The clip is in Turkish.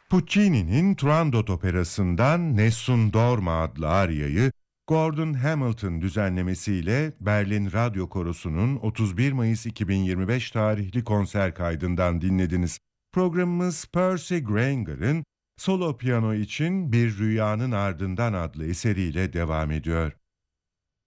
Puccini'nin Turandot operasından Nessun Dorma adlı aryayı Gordon Hamilton düzenlemesiyle Berlin Radyo Korosu'nun 31 Mayıs 2025 tarihli konser kaydından dinlediniz. Programımız Percy Grainger'ın Solo Piyano için Bir Rüyanın Ardından adlı eseriyle devam ediyor.